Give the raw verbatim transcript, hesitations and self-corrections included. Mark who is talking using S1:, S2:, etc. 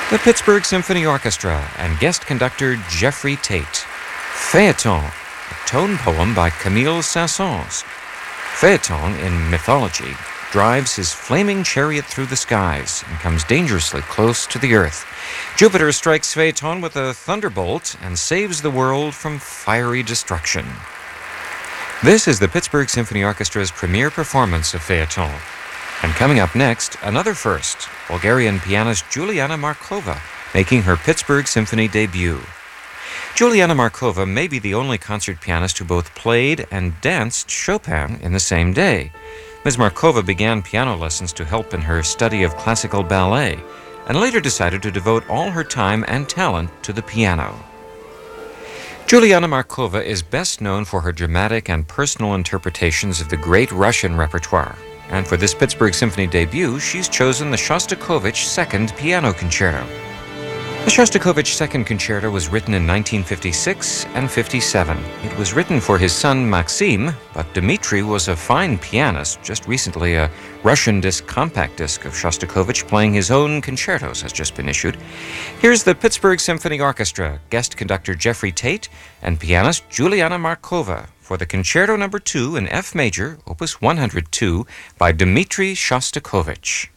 S1: The Pittsburgh Symphony Orchestra and guest conductor Jeffrey Tate. Phaeton, a tone poem by Camille Saint-Saëns. Phaeton, in mythology, drives his flaming chariot through the skies and comes dangerously close to the earth. Jupiter strikes Phaeton with a thunderbolt and saves the world from fiery destruction. This is the Pittsburgh Symphony Orchestra's premiere performance of Phaeton. And coming up next, another first, Bulgarian pianist Juliana Markova making her Pittsburgh Symphony debut. Juliana Markova may be the only concert pianist who both played and danced Chopin in the same day. Miz Markova began piano lessons to help in her study of classical ballet, and later decided to devote all her time and talent to the piano. Juliana Markova is best known for her dramatic and personal interpretations of the great Russian repertoire. And for this Pittsburgh Symphony debut, she's chosen the Shostakovich Second Piano Concerto. The Shostakovich Second Concerto was written in nineteen fifty-six and fifty-seven. It was written for his son Maxim, but Dmitri was a fine pianist. Just recently, a Russian disc compact disc of Shostakovich playing his own concertos has just been issued. Here's the Pittsburgh Symphony Orchestra, guest conductor Jeffrey Tate, and pianist Juliana Markova for the Concerto Number two in F major, Opus one hundred two, by Dmitri Shostakovich.